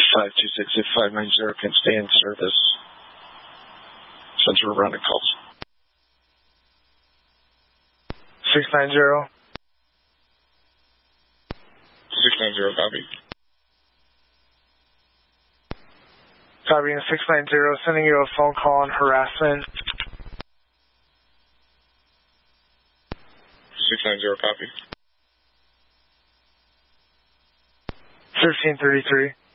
526-590 can stay in service since we're running calls. 690. 690, copy. Copying 690, sending you a phone call on harassment. 690, copy. 1333.